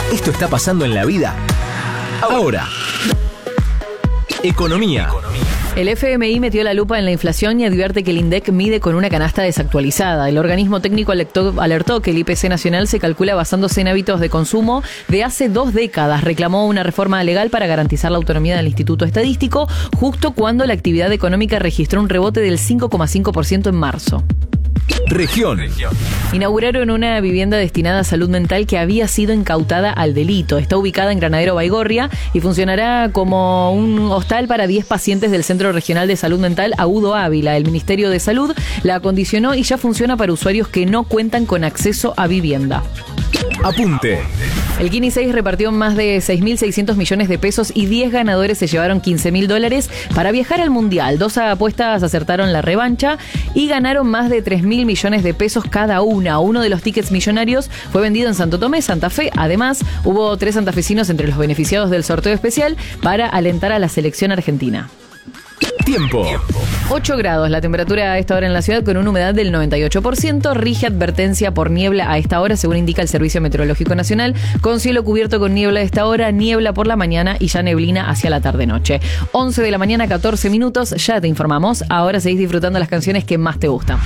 Esto está pasando en la vida ahora. Economía. El FMI metió la lupa en la inflación y advierte que el INDEC mide con una canasta desactualizada. El organismo técnico alertó que el IPC nacional se calcula basándose en hábitos de consumo de hace 2 décadas. Reclamó una reforma legal para garantizar la autonomía del Instituto Estadístico, justo cuando la actividad económica registró un rebote del 5,5% en marzo. Región. Inauguraron una vivienda destinada a salud mental que había sido incautada al delito. Está ubicada en Granadero Baigorria y funcionará como un hostal para 10 pacientes del Centro Regional de Salud Mental Agudo Ávila. El Ministerio de Salud la acondicionó y ya funciona para usuarios que no cuentan con acceso a vivienda. Apunte. El Kini 6 repartió más de 6.600 millones de pesos y 10 ganadores se llevaron $15.000 para viajar al Mundial. 2 apuestas acertaron la revancha y ganaron más de 3.000 millones de pesos cada una. Uno de los tickets millonarios fue vendido en Santo Tomé, Santa Fe. Además, hubo 3 santafesinos entre los beneficiados del sorteo especial para alentar a la selección argentina. Tiempo. 8 grados la temperatura a esta hora en la ciudad con una humedad del 98%. Rige advertencia por niebla a esta hora, según indica el Servicio Meteorológico Nacional. Con cielo cubierto con niebla a esta hora, niebla por la mañana y ya neblina hacia la tarde-noche. 11 de la mañana, 14 minutos. Ya te informamos. Ahora seguís disfrutando las canciones que más te gustan.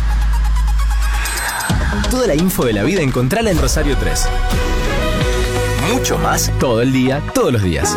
Toda la info de la vida encontrala en Rosario 3. Mucho más todo el día, todos los días.